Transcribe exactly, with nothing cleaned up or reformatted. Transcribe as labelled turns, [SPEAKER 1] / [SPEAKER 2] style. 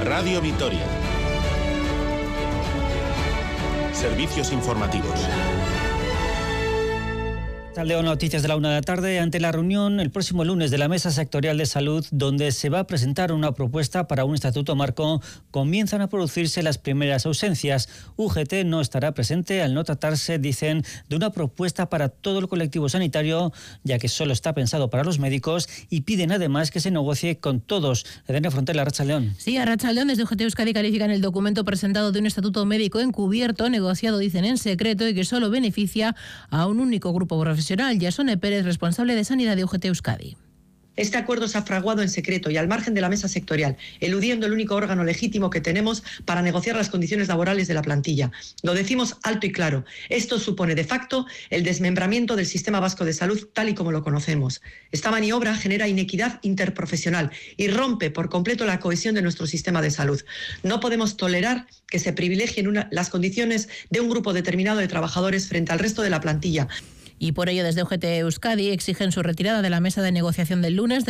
[SPEAKER 1] Radio Vitoria. Servicios informativos.
[SPEAKER 2] Leo noticias de la una de la tarde. Ante la reunión el próximo lunes de la Mesa Sectorial de Salud, donde se va a presentar una propuesta para un estatuto marco, comienzan a producirse las primeras ausencias. U G T no estará presente al no tratarse, dicen, de una propuesta para todo el colectivo sanitario, ya que solo está pensado para los médicos, y piden además que se negocie con todos. Edenia Frontela, Arratsaldeon.
[SPEAKER 3] Sí, Arratsaldeon, desde U G T Euskadi califican el documento presentado de un estatuto médico encubierto, negociado, dicen, en secreto y que solo beneficia a un único grupo profesional. Yasone Pérez, responsable de Sanidad de U G T Euskadi.
[SPEAKER 4] Este acuerdo se ha fraguado en secreto y al margen de la mesa sectorial, eludiendo el único órgano legítimo que tenemos para negociar las condiciones laborales de la plantilla. Lo decimos alto y claro. Esto supone de facto el desmembramiento del sistema vasco de salud tal y como lo conocemos. Esta maniobra genera inequidad interprofesional y rompe por completo la cohesión de nuestro sistema de salud. No podemos tolerar que se privilegien una, las condiciones de un grupo determinado de trabajadores frente al resto de la plantilla.
[SPEAKER 3] Y por ello, desde U G T Euskadi exigen su retirada de la mesa de negociación del lunes.